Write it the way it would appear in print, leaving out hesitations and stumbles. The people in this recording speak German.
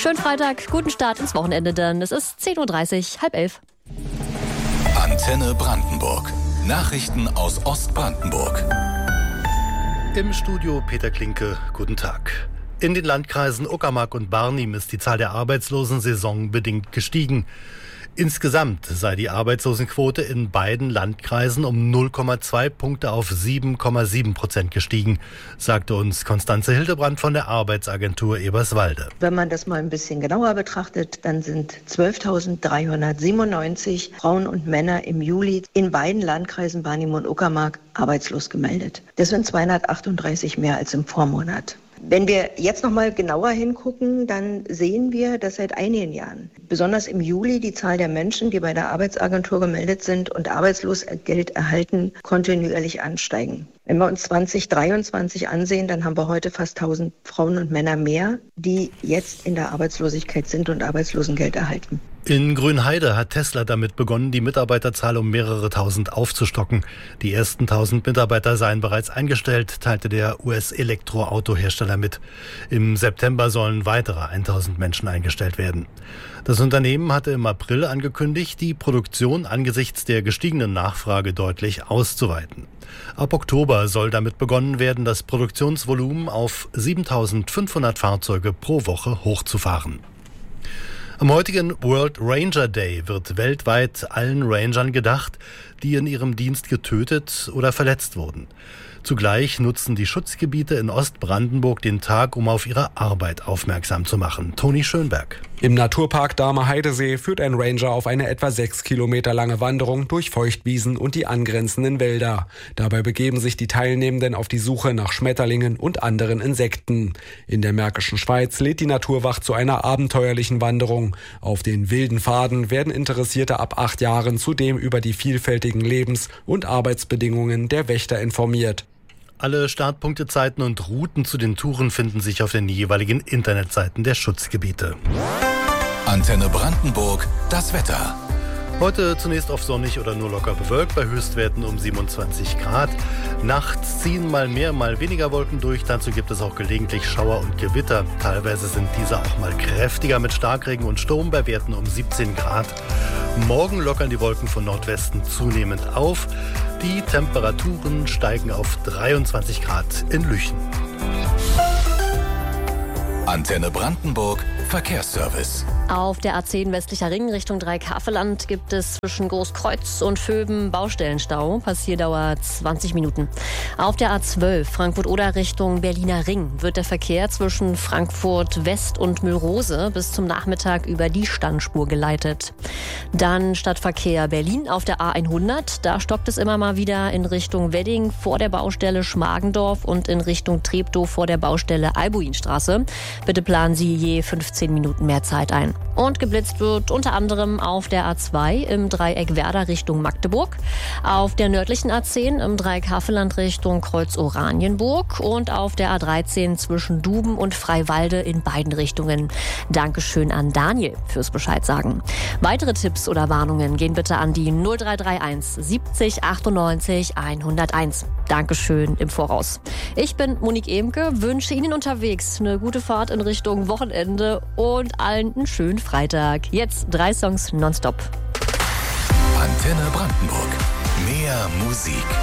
Schönen Freitag, guten Start ins Wochenende dann. Es ist 10.30 Uhr, 10:30. Antenne Brandenburg. Nachrichten aus Ostbrandenburg. Im Studio Peter Klinke, guten Tag. In den Landkreisen Uckermark und Barnim ist die Zahl der Arbeitslosen saisonbedingt gestiegen. Insgesamt sei die Arbeitslosenquote in beiden Landkreisen um 0,2 Punkte auf 7,7% gestiegen, sagte uns Konstanze Hildebrand von der Arbeitsagentur Eberswalde. Wenn man das mal ein bisschen genauer betrachtet, dann sind 12.397 Frauen und Männer im Juli in beiden Landkreisen Barnim und Uckermark arbeitslos gemeldet. Das sind 238 mehr als im Vormonat. Wenn wir jetzt noch mal genauer hingucken, dann sehen wir, dass seit einigen Jahren, besonders im Juli, die Zahl der Menschen, die bei der Arbeitsagentur gemeldet sind und Arbeitslosengeld erhalten, kontinuierlich ansteigen. Wenn wir uns 2023 ansehen, dann haben wir heute fast 1000 Frauen und Männer mehr, die jetzt in der Arbeitslosigkeit sind und Arbeitslosengeld erhalten. In Grünheide hat Tesla damit begonnen, die Mitarbeiterzahl um mehrere tausend aufzustocken. Die ersten 1000 Mitarbeiter seien bereits eingestellt, teilte der US-Elektroautohersteller mit. Im September sollen weitere 1000 Menschen eingestellt werden. Das Unternehmen hatte im April angekündigt, die Produktion angesichts der gestiegenen Nachfrage deutlich auszuweiten. Ab Oktober soll damit begonnen werden, das Produktionsvolumen auf 7.500 Fahrzeuge pro Woche hochzufahren. Am heutigen World Ranger Day wird weltweit allen Rangern gedacht, die in ihrem Dienst getötet oder verletzt wurden. Zugleich nutzen die Schutzgebiete in Ostbrandenburg den Tag, um auf ihre Arbeit aufmerksam zu machen. Toni Schönberg. Im Naturpark Dahmer Heidesee führt ein Ranger auf eine etwa 6 Kilometer lange Wanderung durch Feuchtwiesen und die angrenzenden Wälder. Dabei begeben sich die Teilnehmenden auf die Suche nach Schmetterlingen und anderen Insekten. In der Märkischen Schweiz lädt die Naturwacht zu einer abenteuerlichen Wanderung. Auf den wilden Pfaden werden Interessierte ab 8 Jahren zudem über die vielfältigen Lebens- und Arbeitsbedingungen der Wächter informiert. Alle Startpunkte, Zeiten und Routen zu den Touren finden sich auf den jeweiligen Internetseiten der Schutzgebiete. Antenne Brandenburg, das Wetter. Heute zunächst oft sonnig oder nur locker bewölkt, bei Höchstwerten um 27 Grad. Nachts ziehen mal mehr, mal weniger Wolken durch. Dazu gibt es auch gelegentlich Schauer und Gewitter. Teilweise sind diese auch mal kräftiger mit Starkregen und Sturm bei Werten um 17 Grad. Morgen lockern die Wolken von Nordwesten zunehmend auf. Die Temperaturen steigen auf 23 Grad in Lüchen. Antenne Brandenburg, Verkehrsservice. Auf der A10 westlicher Ring Richtung Dreieck-Havelland gibt es zwischen Großkreuz und Vöben Baustellenstau. Passierdauer 20 Minuten. Auf der A12 Frankfurt-Oder Richtung Berliner Ring wird der Verkehr zwischen Frankfurt West und Mühlrose bis zum Nachmittag über die Standspur geleitet. Dann Stadtverkehr Berlin auf der A100. Da stockt es immer mal wieder in Richtung Wedding vor der Baustelle Schmargendorf und in Richtung Treptow vor der Baustelle Albuinstraße. Bitte planen Sie je 15 Minuten mehr Zeit ein. Und geblitzt wird unter anderem auf der A2 im Dreieck Werder Richtung Magdeburg, auf der nördlichen A10 im Dreieck Havelland Richtung Kreuz Oranienburg und auf der A13 zwischen Duben und Freiwalde in beiden Richtungen. Dankeschön an Daniel fürs Bescheid sagen. Weitere Tipps oder Warnungen gehen bitte an die 0331 70 98 101. Dankeschön im Voraus. Ich bin Monique Emke, wünsche Ihnen unterwegs eine gute Fahrt in Richtung Wochenende und allen einen schönen Freitag. Jetzt 3 Songs nonstop. Antenne Brandenburg. Mehr Musik.